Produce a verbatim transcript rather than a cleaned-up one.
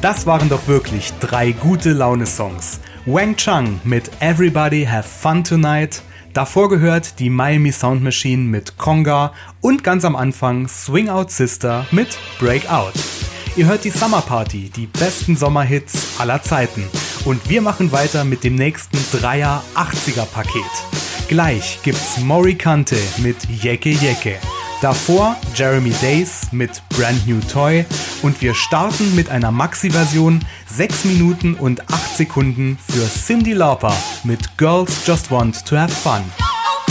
Das waren doch wirklich drei gute Laune-Songs. Wang Chung mit Everybody Have Fun Tonight, davor gehört die Miami Sound Machine mit Conga und ganz am Anfang Swing Out Sister mit Breakout. Ihr hört die Summer Party, die besten Sommerhits aller Zeiten. Und wir machen weiter mit dem nächsten Dreier achtziger Paket. Gleich gibt's Morikante mit Yeke Yeke. Davor Jeremy Days mit Brand New Toy und wir starten mit einer Maxi-Version sechs Minuten und acht Sekunden für Cyndi Lauper mit Girls Just Want to Have Fun.